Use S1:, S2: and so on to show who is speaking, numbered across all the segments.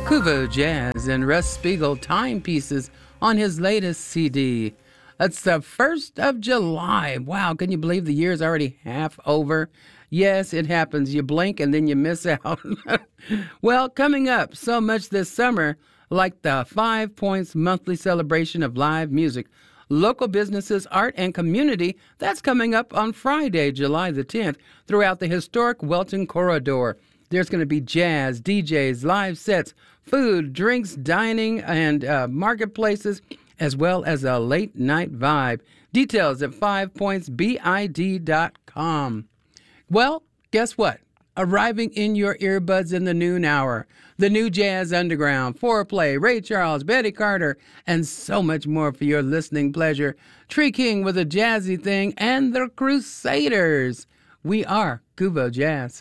S1: Kuvo Jazz and Russ Spiegel timepieces on his latest CD. It's the 1st of July. Wow, can you believe the year's already half over? Yes, it happens. You blink and then you miss out. Well, coming up so much this summer, like the 5 Points monthly celebration of live music, local businesses, art, and community, that's coming up on Friday, July the 10th, throughout the historic Welton Corridor. There's going to be jazz, DJs, live sets, food, drinks, dining, and marketplaces, as well as a late-night vibe. Details at 5pointsbid.com. Well, guess what? Arriving in your earbuds in the noon hour, the new Jazz Underground, Foreplay, Ray Charles, Betty Carter, and so much more for your listening pleasure. Tree King with a jazzy thing, and the Crusaders. We are Kuvo Jazz.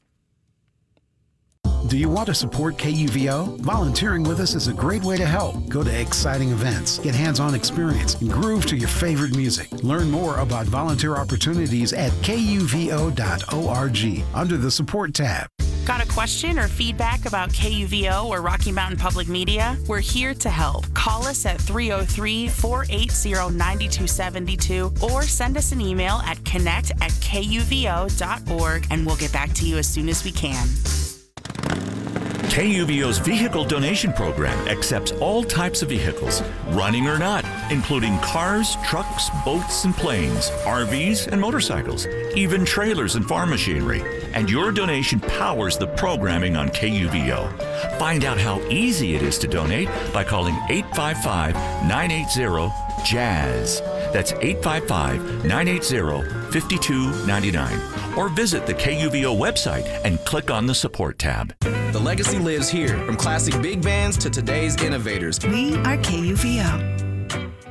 S2: Do you want to support KUVO? Volunteering with us is a great way to help. Go to exciting events, get hands-on experience, and groove to your favorite music. Learn more about volunteer opportunities at kuvo.org under the Support tab.
S3: Got a question or feedback about KUVO or Rocky Mountain Public Media? We're here to help. Call us at 303-480-9272 or send us an email at connect@kuvo.org and we'll get back to you as soon as we can.
S4: KUVO's vehicle donation program accepts all types of vehicles, running or not, including cars, trucks, boats, and planes, RVs, and motorcycles, even trailers and farm machinery. And your donation powers the programming on KUVO. Find out how easy it is to donate by calling 855-980-JAZZ. That's 855-980-5299. Or visit the KUVO website and click on the Support tab.
S5: The legacy lives here, from classic big bands to today's innovators.
S6: We are KUVO.